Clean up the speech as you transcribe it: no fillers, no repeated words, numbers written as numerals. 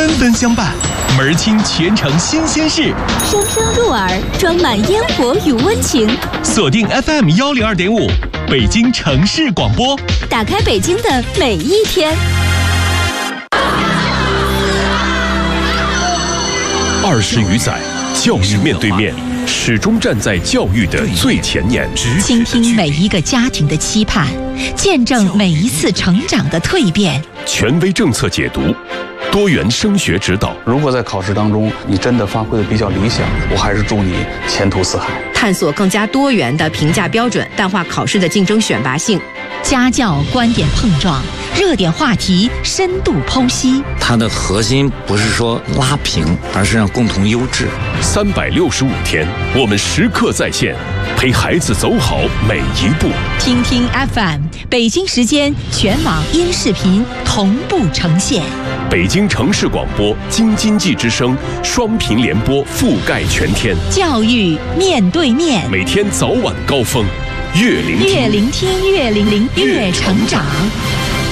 纷纷相伴，门儿清全城新鲜事， 声声入耳，装满烟火与温情。 锁定 FM 102.5，北京城市广播， 打开北京的每一天。 20余载，教育面对面，始终站在教育的最前沿， 倾听每一个家庭的期盼，见证每一次成长的蜕变。 权威政策解读，多元升学指导。 如果在考试当中你真的发挥的比较理想，我还是祝你前途似海。 探索更加多元的评价标准，淡化考试的竞争选拔性。 家教观点碰撞，热点话题深度剖析。 它的核心不是说拉平，而是让共同优质。 365天，我们时刻在线，陪孩子走好每一步。 听听 FM， 北京时间全网音视频同步呈现。 北京城市广播、京津冀之声双频联播覆盖全天。 教育面对面， 每天早晚高峰，越聆听， 越成长。